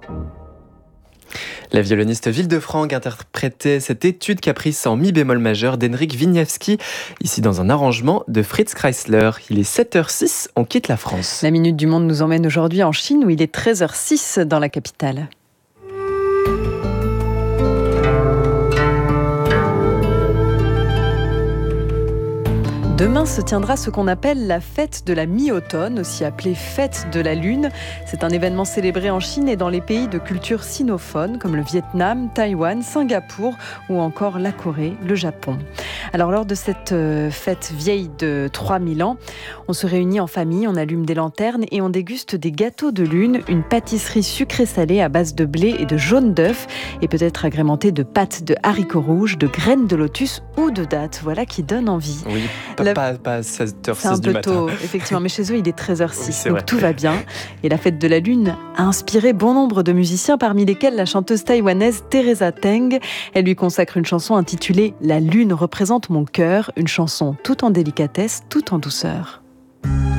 La violoniste Ville-de-Franck interprétait cette étude caprice en mi bémol majeur d'Henryk Wieniawski, ici dans un arrangement de Fritz Kreisler. Il est 7h06, on quitte la France. La Minute du Monde nous emmène aujourd'hui en Chine où il est 13h06 dans la capitale. Demain se tiendra ce qu'on appelle la fête de la mi-automne, aussi appelée fête de la Lune. C'est un événement célébré en Chine et dans les pays de culture sinophone comme le Vietnam, Taïwan, Singapour ou encore la Corée, le Japon. Alors lors de cette fête vieille de 3000 ans, on se réunit en famille, on allume des lanternes et on déguste des gâteaux de lune, une pâtisserie sucrée-salée à base de blé et de jaune d'œuf et peut-être agrémentée de pâtes de haricots rouges, de graines de lotus ou de dattes. Voilà qui donne envie. Oui, pas 16h06 c'est un du peu matin. tôt, effectivement, mais chez eux il est 13h06, Oui, c'est donc vrai. tout va bien. Et la fête de la Lune a inspiré bon nombre de musiciens, parmi lesquels la chanteuse taïwanaise Teresa Teng. Elle lui consacre une chanson intitulée « La Lune représente mon cœur », une chanson tout en délicatesse, tout en douceur.